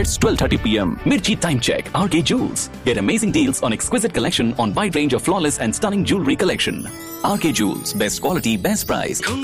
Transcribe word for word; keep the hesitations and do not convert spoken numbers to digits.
starts twelve thirty p m. Mirchi Time Check, R K Jewels. Get amazing deals on exquisite collection on wide range of flawless and stunning jewelry collection. R K Jewels, best quality, best price.